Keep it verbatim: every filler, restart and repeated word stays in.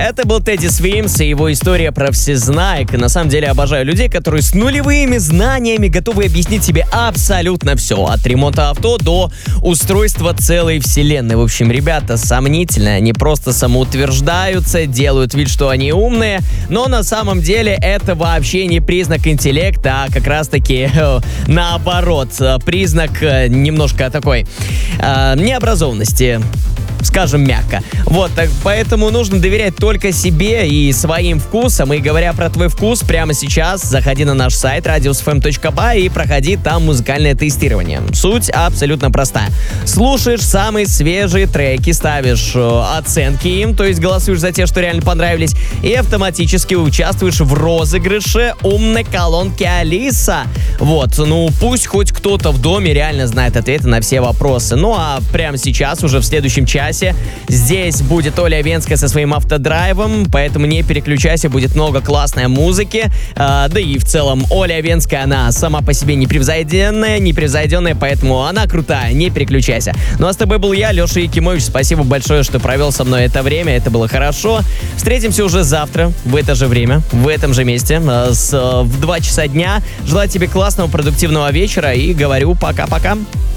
Это был Тедди Свимс и его история про всезнайк. На самом деле обожаю людей, которые с нулевыми знаниями готовы объяснить себе абсолютно все. От ремонта авто до устройства целой вселенной. В общем, ребята сомнительные. Они просто самоутверждаются, делают вид, что они умные. Но на самом деле это вообще не признак интеллекта, а как раз-таки э, наоборот. Признак э, немножко такой э, необразованности. Скажем мягко. Вот, так, поэтому нужно доверять только себе и своим вкусам. И говоря про твой вкус, прямо сейчас заходи на наш сайт радиус эф эм точка бай и проходи там музыкальное тестирование. Суть абсолютно простая. Слушаешь самые свежие треки, ставишь э, оценки им, то есть голосуешь за те, что реально понравились, и автоматически участвуешь в розыгрыше умной колонки Алиса. Вот, ну пусть хоть кто-то в доме реально знает ответы на все вопросы. Ну а прямо сейчас, уже в следующем часе, здесь будет Оля Венская со своим автодрайвом, поэтому не переключайся, будет много классной музыки. А, да и в целом Оля Венская, она сама по себе непревзойденная, непревзойденная, поэтому она крутая, не переключайся. Ну а с тобой был я, Леша Якимович, спасибо большое, что провел со мной это время, это было хорошо. Встретимся уже завтра, в это же время, в этом же месте, с, в два часа дня. Желаю тебе классного, продуктивного вечера и говорю пока-пока.